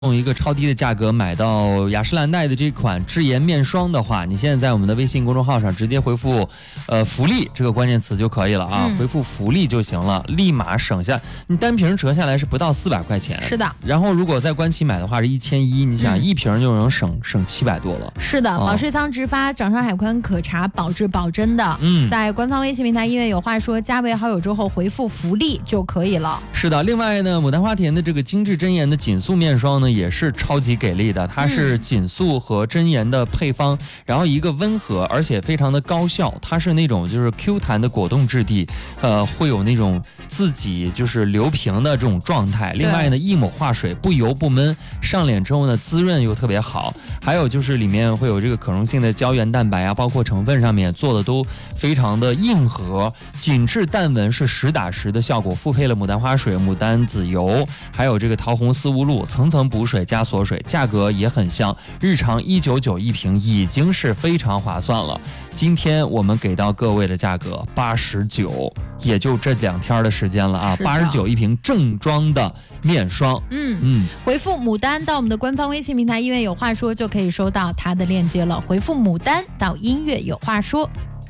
用一个超低的价格买到雅诗兰黛的这款智颜面霜的话，你现在在我们的微信公众号上直接回复福利这个关键词就可以了啊，回复福利就行了，立马省下，你单瓶折下来是不到400块钱。 是的。 然后如果在官旗买的话是1100，你想一瓶就能省700多了。 是的，保税仓直发，掌上海宽可查，保质保真的。在官方微信平台音乐有话说加为好友之后回复福利就可以了。 是的，另外呢，牡丹花田的这个精致真颜的紧素面霜呢也是超级给力的，它是紧素和真颜的配方，然后一个温和而且非常的高效，它是那种就是 Q 弹的果冻质地，会有那种自己就是流平的这种状态。另外呢，一抹化水，不油不闷，上脸之后呢滋润又特别好。还有就是里面会有这个可溶性的胶原蛋白啊，包括成分上面做的都非常的硬核，紧致淡纹是实打实的效果，复配了牡丹花水、牡丹籽油，还有这个桃红丝无露，层层补水加锁水，价格也很香，日常199一瓶已经是非常划算了。今天我们给到各位的价格89，也就这2天的时间了啊，89一瓶正装的面霜。 回复牡丹到我们的官方微信平台音乐有话说就可以收到它的链接了，回复牡丹到音乐有话说。